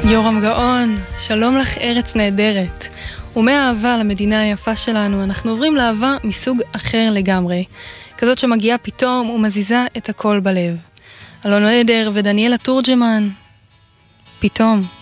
יורם גאון, שלום לך ארץ נהדרת. ומהאהבה למדינה היפה שלנו אנחנו עוברים לאהבה מסוג אחר לגמרי, כזאת שמגיעה פתאום ומזיזה את הכל בלב. אלון עדר ודניאלה תורג'מן, פתאום.